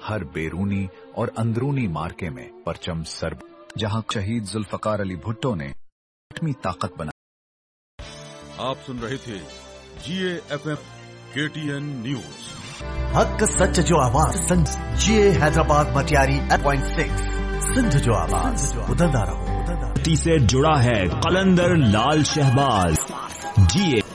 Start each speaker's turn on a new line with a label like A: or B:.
A: हर बेरूनी और अंदरूनी मार्के में परचम सर, जहां शहीद जुल्फकार अली भुट्टो ने अपनी ताकत बना।
B: आप सुन रहे थे GAFM KTN न्यूज।
C: हक सच जो आवाज GA हैदराबाद मटियारी 8.6 सिंध जो आवाज बदलता रहो।
D: से जुड़ा है कलंदर लाल शहबाज। GA